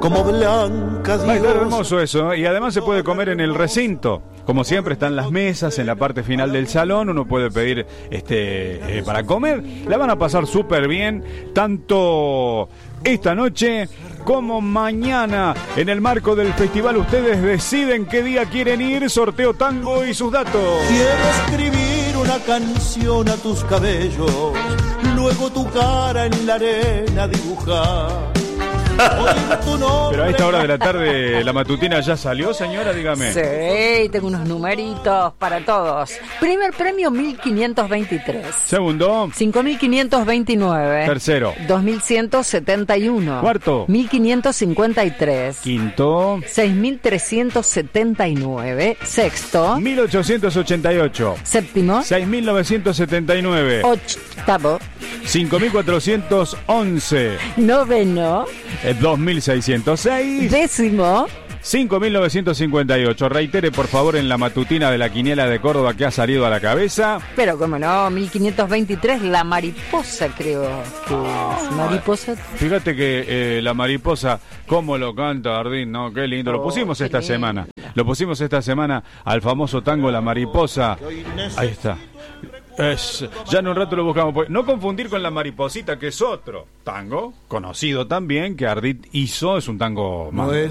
como blanca Va a estar diosa. hermoso eso, y además se puede comer en el recinto. Como siempre están las mesas en la parte final del salón, uno puede pedir para comer. La van a pasar súper bien, tanto esta noche como mañana. En el marco del festival ustedes deciden qué día quieren ir, sorteo tango y sus datos. Quiero escribir una canción a tus cabellos, luego tu cara en la arena dibujar. Pero a esta hora de la tarde la matutina ya salió, señora, dígame. Sí, tengo unos numeritos para todos. Primer premio 1523. Segundo. 5529. Tercero. 2171. Cuarto. 1553. Quinto. 6379. Sexto. 1888. Séptimo. 6979. Octavo. 5411. Noveno. 2606. Décimo. 5958. Reitere, por favor, en la matutina de la quiniela de Córdoba que ha salido a la cabeza. Pero como no, 1523, la mariposa creo que es. Mariposa. Fíjate que la mariposa, cómo lo canta Ardín, ¿no? Qué lindo. Lo pusimos esta semana. Lo pusimos esta semana al famoso tango La Mariposa. Ahí está. Ya en un rato lo buscamos. No confundir con La Mariposita, que es otro tango conocido también que Ardit hizo. Es un tango más